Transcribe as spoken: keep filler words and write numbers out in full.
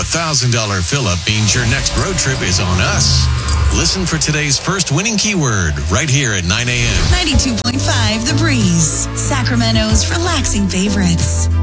one thousand dollars fill-up means your next road trip is on us. Listen for today's first winning keyword right here at nine a.m. ninety-two point five The Breeze, Sacramento's relaxing favorites.